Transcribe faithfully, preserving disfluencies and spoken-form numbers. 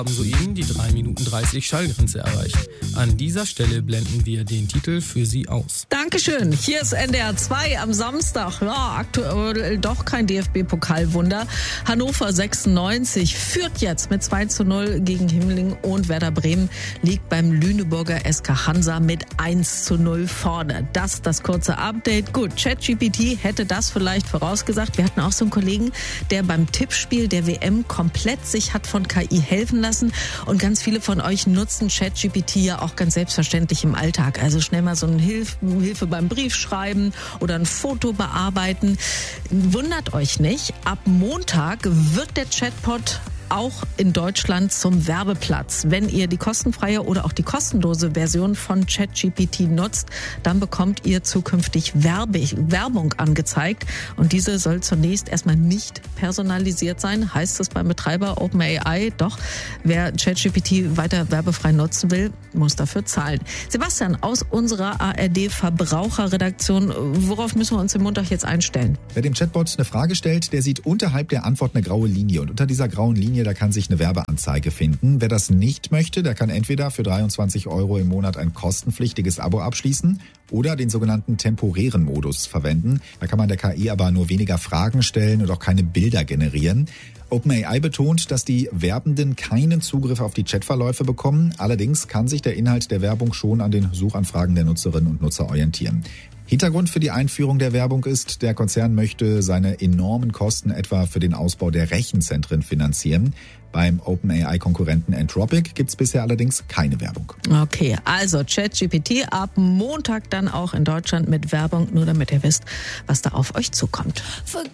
haben soeben die drei Minuten dreißig Schallgrenze erreicht. An dieser Stelle blenden wir den Titel für Sie aus. Dankeschön. Hier ist N D R zwei am Samstag. Ja, aktuell doch kein D F B-Pokalwunder. Hannover sechsundneunzig führt jetzt mit zwei zu null gegen Himmling und Werder Bremen liegt beim Lüneburger S K Hansa mit eins zu null vorne. Das das kurze Update. Gut, ChatGPT hätte das vielleicht vorausgesagt. Wir hatten auch so einen Kollegen, der beim Tippspiel der W M komplett sich hat von K I helfen lassen. Und ganz viele von euch nutzen ChatGPT ja auch ganz selbstverständlich im Alltag. Also schnell mal so eine Hilf- Hilfe beim Briefschreiben oder ein Foto bearbeiten. Wundert euch nicht, ab Montag wird der Chatbot auch in Deutschland zum Werbeplatz. Wenn ihr die kostenfreie oder auch die kostenlose Version von ChatGPT nutzt, dann bekommt ihr zukünftig Werbe- Werbung angezeigt. Und diese soll zunächst erstmal nicht personalisiert sein, heißt es beim Betreiber OpenAI. Doch, wer ChatGPT weiter werbefrei nutzen will, muss dafür zahlen. Sebastian, aus unserer A R D-Verbraucherredaktion, worauf müssen wir uns im Montag jetzt einstellen? Wer dem Chatbot eine Frage stellt, der sieht unterhalb der Antwort eine graue Linie. Und unter dieser grauen Linie, da kann sich eine Werbeanzeige finden. Wer das nicht möchte, der kann entweder für dreiundzwanzig Euro im Monat ein kostenpflichtiges Abo abschließen oder den sogenannten temporären Modus verwenden. Da kann man der K I aber nur weniger Fragen stellen und auch keine Bilder generieren. OpenAI betont, dass die Werbenden keinen Zugriff auf die Chatverläufe bekommen. Allerdings kann sich der Inhalt der Werbung schon an den Suchanfragen der Nutzerinnen und Nutzer orientieren. Hintergrund für die Einführung der Werbung ist, der Konzern möchte seine enormen Kosten etwa für den Ausbau der Rechenzentren finanzieren. Beim OpenAI-Konkurrenten Anthropic gibt es bisher allerdings keine Werbung. Okay, also ChatGPT ab Montag dann auch in Deutschland mit Werbung, nur damit ihr wisst, was da auf euch zukommt.